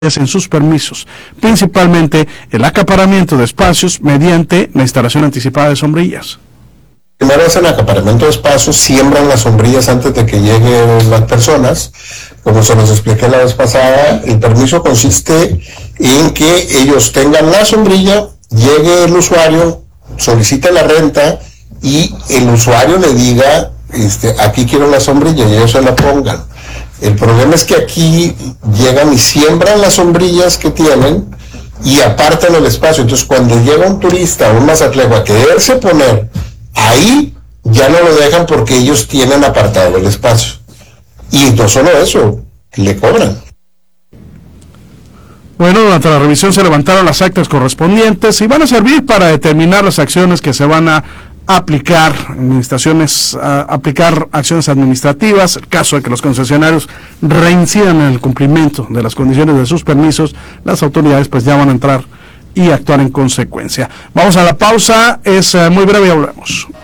en sus permisos, principalmente el acaparamiento de espacios mediante la instalación anticipada de sombrillas. Primero hacen acaparamiento de espacios, siembran las sombrillas antes de que lleguen las personas. Como se los expliqué la vez pasada, el permiso consiste en que ellos tengan la sombrilla, llegue el usuario, solicite la renta y el usuario le diga, aquí quiero la sombrilla y ellos se la pongan. El problema es que aquí llegan y siembran las sombrillas que tienen y apartan el espacio. Entonces, cuando llega un turista o un mazatleco a quererse poner ahí, ya no lo dejan porque ellos tienen apartado el espacio. Y no solo eso, le cobran. Bueno, durante la revisión se levantaron las actas correspondientes y van a servir para determinar las acciones que se van a aplicar, aplicar acciones administrativas. En caso de que los concesionarios reincidan en el cumplimiento de las condiciones de sus permisos, las autoridades pues ya van a entrar y actuar en consecuencia. Vamos a la pausa, es muy breve y volvemos.